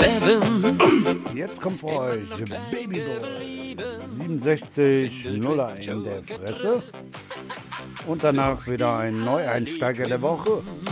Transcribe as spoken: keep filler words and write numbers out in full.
Seven. Jetzt kommt für euch Babyboy siebenundsechzig nuller in der Fresse. Und danach wieder ein Neueinsteiger der Woche.